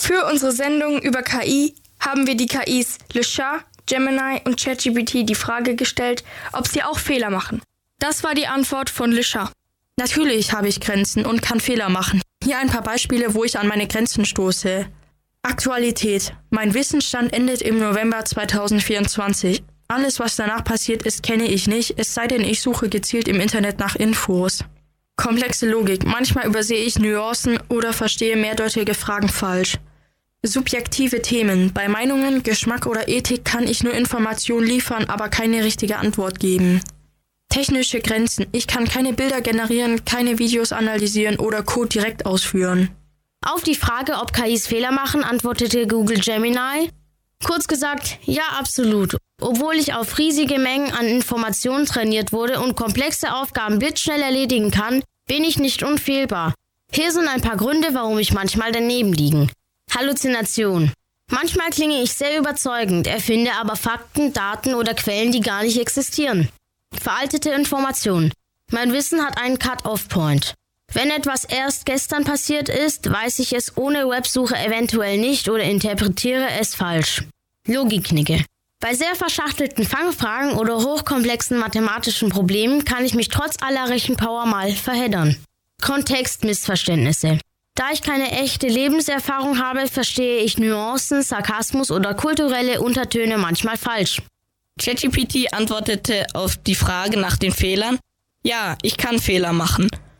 Für unsere Sendung über KI haben wir die KIs LeChat, Gemini und ChatGPT die Frage gestellt, ob sie auch Fehler machen. Das war die Antwort von LeChat. Natürlich habe ich Grenzen und kann Fehler machen. Hier ein paar Beispiele, wo ich an meine Grenzen stoße. Aktualität. Mein Wissensstand endet im November 2024. Alles, was danach passiert ist, kenne ich nicht, es sei denn, ich suche gezielt im Internet nach Infos. Komplexe Logik. Manchmal übersehe ich Nuancen oder verstehe mehrdeutige Fragen falsch. Subjektive Themen. Bei Meinungen, Geschmack oder Ethik kann ich nur Informationen liefern, aber keine richtige Antwort geben. Technische Grenzen. Ich kann keine Bilder generieren, keine Videos analysieren oder Code direkt ausführen. Auf die Frage, ob KIs Fehler machen, antwortete Google Gemini: Kurz gesagt, ja, absolut. Obwohl ich auf riesige Mengen an Informationen trainiert wurde und komplexe Aufgaben blitzschnell erledigen kann, bin ich nicht unfehlbar. Hier sind ein paar Gründe, warum ich manchmal daneben liege. Halluzination. Manchmal klinge ich sehr überzeugend, erfinde aber Fakten, Daten oder Quellen, die gar nicht existieren. Veraltete Information. Mein Wissen hat einen Cut-off-Point. Wenn etwas erst gestern passiert ist, weiß ich es ohne Websuche eventuell nicht oder interpretiere es falsch. Logikknicke. Bei sehr verschachtelten Fangfragen oder hochkomplexen mathematischen Problemen kann ich mich trotz aller Rechenpower mal verheddern. Kontextmissverständnisse. Da ich keine echte Lebenserfahrung habe, verstehe ich Nuancen, Sarkasmus oder kulturelle Untertöne manchmal falsch. ChatGPT antwortete auf die Frage nach den Fehlern: Ja, ich kann Fehler machen.